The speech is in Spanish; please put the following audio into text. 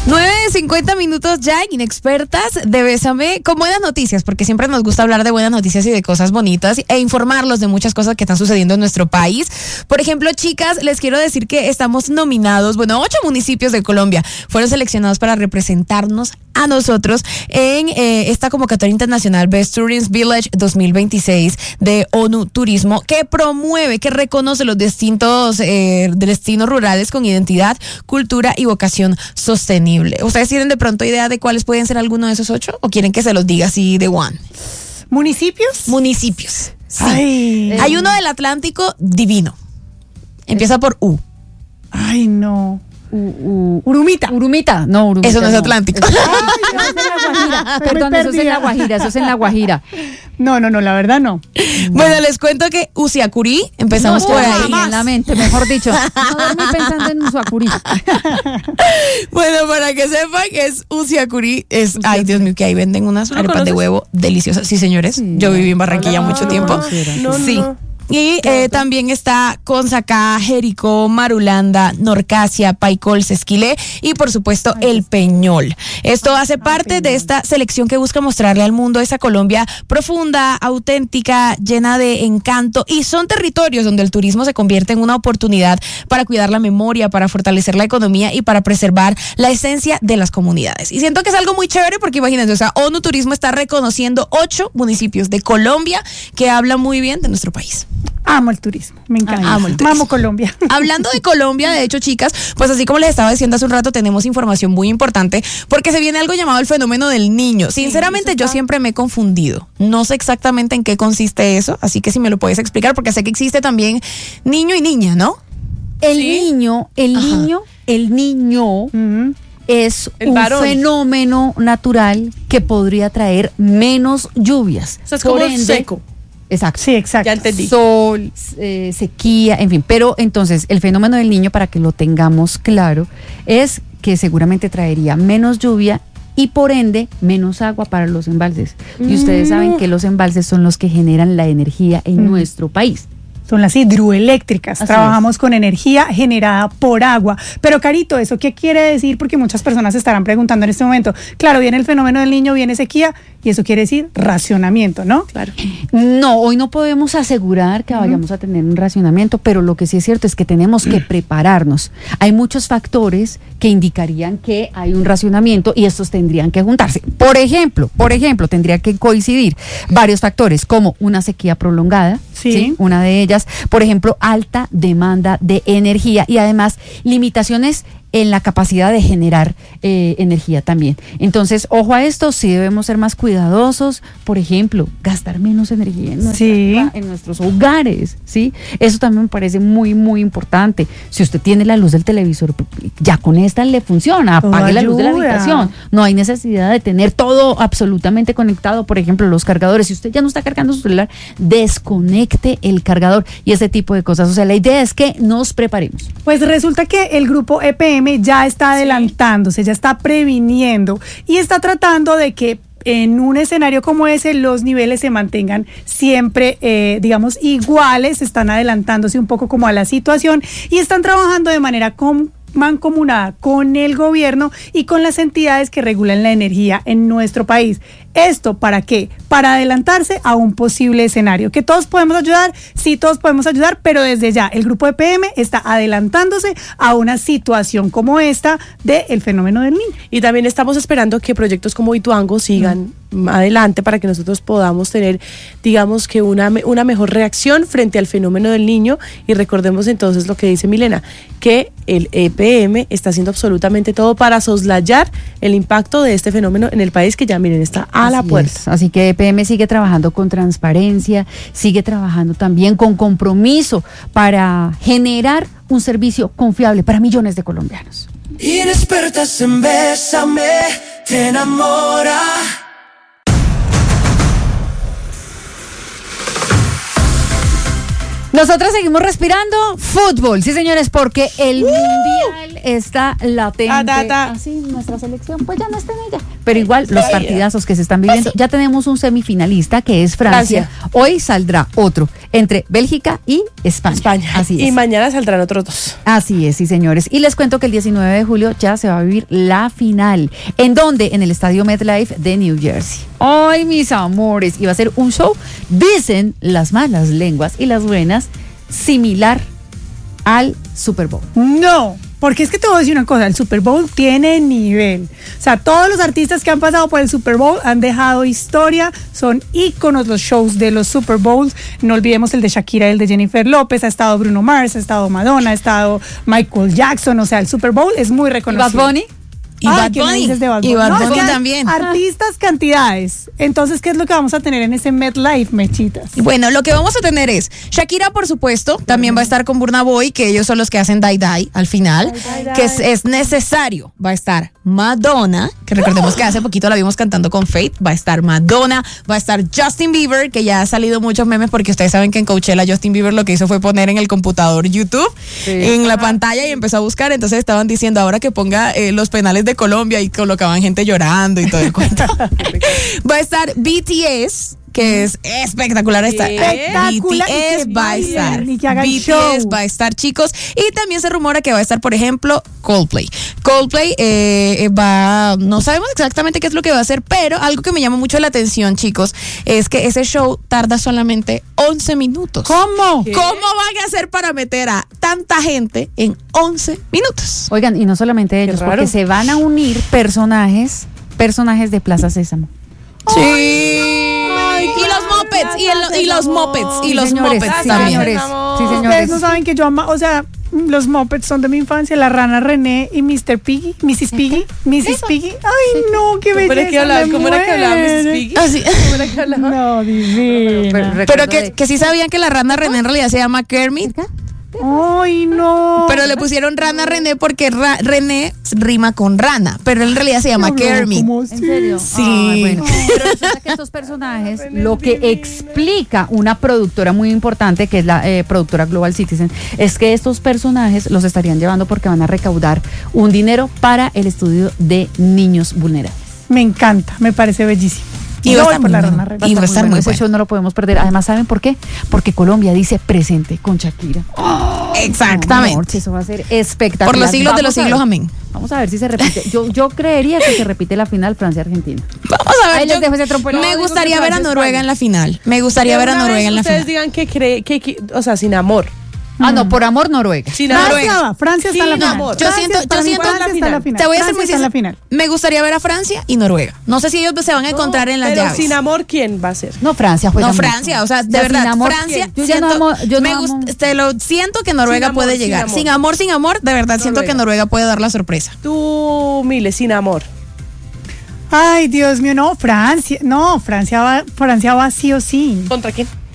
9:50 ya, inexpertas de Bésame, con buenas noticias, porque siempre nos gusta hablar de buenas noticias y de cosas bonitas e informarlos de muchas cosas que están sucediendo en nuestro país. Por ejemplo, chicas, les quiero decir que estamos nominados, 8 municipios de Colombia fueron seleccionados para representarnos a nosotros en esta convocatoria internacional Best Tourism Village 2026 de ONU Turismo, que promueve, que reconoce los distintos destinos rurales con identidad, cultura y vocación sostenible. ¿Ustedes tienen de pronto idea de cuáles pueden ser alguno de esos 8 o quieren que se los diga así de one? ¿Municipios? Municipios. Sí. Hay uno del Atlántico divino. Empieza por U. Ay, no. Urumita. No, Urumita. Eso no es Atlántico. Eso es en la Guajira. Perdón, eso es en la Guajira. No, la verdad no. Bueno, les cuento que Usiacurí, empezamos por ahí. En la mente, mejor dicho. No dormí pensando en Usiacurí. Bueno, para que sepan que es Usiacurí, ay Dios mío, que ahí venden unas arepas de huevo deliciosas. Sí, señores, sí. Yo viví en Barranquilla mucho tiempo. Sí. Y también está Consacá, Jericó, Marulanda, Norcasia, Paicol, Sesquilé y por supuesto El Peñol. Esto hace parte de esta selección que busca mostrarle al mundo esa Colombia profunda, auténtica, llena de encanto, y son territorios donde el turismo se convierte en una oportunidad para cuidar la memoria, para fortalecer la economía y para preservar la esencia de las comunidades. Y siento que es algo muy chévere porque imagínense, ONU Turismo está reconociendo 8 municipios de Colombia que hablan muy bien de nuestro país. Amo el turismo, me encanta. Amo Colombia. Hablando de Colombia, de hecho, chicas, pues así como les estaba diciendo hace un rato, tenemos información muy importante porque se viene algo llamado el fenómeno del niño. Sinceramente, yo siempre me he confundido. No sé exactamente en qué consiste eso, así que si me lo puedes explicar, porque sé que existe también niño y niña, ¿no? El niño es un fenómeno natural que podría traer menos lluvias. O sea, es como seco. Exacto. Sí, exacto. Ya entendí. Sol, sequía, en fin. Pero entonces, el fenómeno del niño, para que lo tengamos claro, es que seguramente traería menos lluvia y por ende menos agua para los embalses. Y ustedes saben que los embalses son los que generan la energía en nuestro país. Son las hidroeléctricas. Así Trabajamos con energía generada por agua. Pero, Carito, ¿eso qué quiere decir? Porque muchas personas se estarán preguntando en este momento. Claro, viene el fenómeno del niño, viene sequía, y eso quiere decir racionamiento, ¿no? Claro. No, hoy no podemos asegurar que vayamos a tener un racionamiento, pero lo que sí es cierto es que tenemos que prepararnos. Hay muchos factores que indicarían que hay un racionamiento y estos tendrían que juntarse. Por ejemplo, tendría que coincidir varios factores, como una sequía prolongada, ¿sí? Una de ellas. Por ejemplo, alta demanda de energía y además limitaciones en la capacidad de generar energía también. Entonces, ojo a esto, sí debemos ser más cuidadosos, por ejemplo, gastar menos energía en nuestros hogares, ¿sí? Eso también me parece muy, muy importante. Si usted tiene la luz del televisor, ya con esta le funciona, apague la luz de la habitación. No hay necesidad de tener todo absolutamente conectado, por ejemplo, los cargadores. Si usted ya no está cargando su celular, desconecte el cargador y ese tipo de cosas. O sea, la idea es que nos preparemos. Pues resulta que el grupo EPM ya está adelantándose, ya está previniendo y está tratando de que en un escenario como ese los niveles se mantengan siempre, digamos, iguales. Están adelantándose un poco como a la situación y están trabajando de manera mancomunada con el gobierno y con las entidades que regulan la energía en nuestro país. ¿Esto para qué? Para adelantarse a un posible escenario. ¿Que todos podemos ayudar? Sí, todos podemos ayudar, pero desde ya el grupo EPM está adelantándose a una situación como esta del fenómeno del niño. Y también estamos esperando que proyectos como Ituango sigan adelante para que nosotros podamos tener, digamos, que una mejor reacción frente al fenómeno del niño. Y recordemos entonces lo que dice Milena, que el EPM está haciendo absolutamente todo para soslayar el impacto de este fenómeno en el país, que ya miren, está a la puerta. Así que EPM sigue trabajando con transparencia, sigue trabajando también con compromiso para generar un servicio confiable para millones de colombianos. Inexpertas en Bésame, te enamora. Nosotros seguimos respirando fútbol, sí señores, porque el mundial está latente. Así nuestra selección pues ya no está en ella. Pero igual los partidazos que se están viviendo, ya tenemos un semifinalista que es Francia. Hoy saldrá otro entre Bélgica y España. Así es. Y mañana saldrán otros dos. Así es, sí señores. Y les cuento que el 19 de julio ya se va a vivir la final. ¿En dónde? En el estadio MetLife de New Jersey. Ay, mis amores, y va a ser un show, dicen las malas lenguas y las buenas, similar al Super Bowl. No, porque es que te voy a decir una cosa, el Super Bowl tiene nivel. O sea, todos los artistas que han pasado por el Super Bowl han dejado historia, son íconos los shows de los Super Bowls. No olvidemos el de Shakira, el de Jennifer López, ha estado Bruno Mars, ha estado Madonna, ha estado Michael Jackson. O sea, el Super Bowl es muy reconocido. ¿Y Bad Bunny? Y Bad Bunny. Y Bad Bunny también. Artistas, cantidades. Entonces, ¿qué es lo que vamos a tener en ese MetLife, mechitas? Bueno, lo que vamos a tener es Shakira, por supuesto, también va a estar con Burna Boy, que ellos son los que hacen Die Die al final, que es necesario. Va a estar Madonna, que recordemos que hace poquito la vimos cantando con Faith. Va a estar Madonna, va a estar Justin Bieber, que ya ha salido muchos memes porque ustedes saben que en Coachella Justin Bieber lo que hizo fue poner en el computador YouTube en la pantalla y empezó a buscar. Entonces estaban diciendo ahora que ponga los penales de Colombia y colocaban gente llorando y todo el cuento. Va a estar BTS, que es espectacular. BTS va a estar. BTS va a estar, chicos. Y también se rumora que va a estar, por ejemplo, Coldplay. Coldplay no sabemos exactamente qué es lo que va a hacer, pero algo que me llama mucho la atención, chicos, es que ese show tarda solamente 11 minutos. ¿Cómo? ¿Cómo van a hacer para meter a tanta gente en 11 minutos? Oigan, y no solamente ellos, porque se van a unir personajes de Plaza Sésamo. Sí. Y los mopeds, y los mopeds, y los mopeds también. Sí, señores. Ustedes no saben que yo amo, o sea, los mopeds son de mi infancia, la rana René y Mr. Piggy, Mrs. Piggy. Ay, no, qué belleza. ¿Cómo era que hablaba Mrs. Piggy? ¿Cómo era que hablaba? No, divina. Pero que sí sabían que la rana René en realidad se llama Kermit. Ay, no. Pero le pusieron rana René porque René rima con rana, pero en realidad se llama Kermit. ¿En serio? Sí. Ay, bueno. Pero resulta que estos personajes, lo que explica una productora muy importante, que es la productora Global Citizen, es que estos personajes los estarían llevando porque van a recaudar un dinero para el estudio de niños vulnerables. Me encanta, me parece bellísimo. Y va a estar muy bueno. Ese no lo podemos perder. Además, ¿saben por qué? Porque Colombia dice presente con Shakira. Exactamente. Amor, eso va a ser espectacular. Por los siglos de los siglos, amén. Vamos a ver si se repite. Yo creería que se repite la final Francia-Argentina. Vamos a ver. Ahí les dejo ese trompo. Me gustaría ver a Noruega en la final. Me gustaría ver a Noruega en la final. Ustedes digan que o sea, sin amor. Ah, no, por amor, Noruega. Francia está en la final. Yo siento te voy a hacer muy sincera. Me gustaría ver a Francia y Noruega. No sé si ellos se van a encontrar en las llaves. Pero sin amor, ¿quién va a ser? No, Francia. No, Francia, o sea, de verdad, Francia. Te lo siento que Noruega puede llegar. Sin amor, de verdad siento que Noruega puede dar la sorpresa. Tú, Mile, sin amor. Ay, Dios mío, no, Francia va sí o sí. ¿Contra quién?